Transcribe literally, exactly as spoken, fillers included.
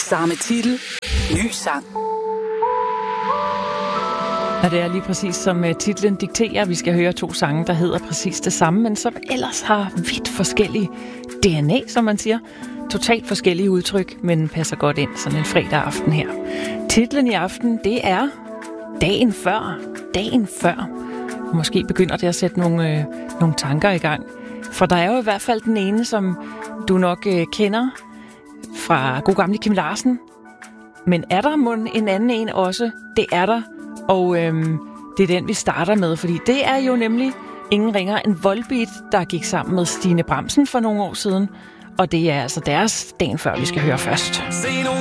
Samme titel, ny sang. Og det er lige præcis som uh, titlen dikterer. Vi skal høre to sange, der hedder præcis det samme, men som ellers har vidt forskellige D N A, som man siger. Totalt forskellige udtryk, men passer godt ind sådan en fredag aften her. Titlen i aften, det er Dagen før. Dagen før. Måske begynder det at sætte nogle, øh, nogle tanker i gang. For der er jo i hvert fald den ene, som du nok øh, kender fra god gamle Kim Larsen. Men er der mon en anden en også? Det er der. Og øhm, det er den, vi starter med, fordi det er jo nemlig ingen ringer end Volbeat, der gik sammen med Stine Bramsen for nogle år siden. Og det er altså deres Dagen før, vi skal høre først.